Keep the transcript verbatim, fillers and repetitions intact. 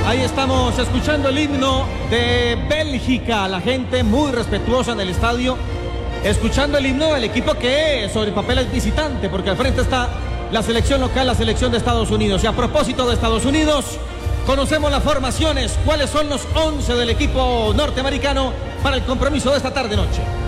Ahí estamos escuchando el himno de Bélgica, la gente muy respetuosa en el estadio, escuchando el himno del equipo que sobre el papel es visitante, porque al frente está la selección local, la selección de Estados Unidos. Y a propósito de Estados Unidos, conocemos las formaciones, cuáles son los once del equipo norteamericano para el compromiso de esta tarde-noche.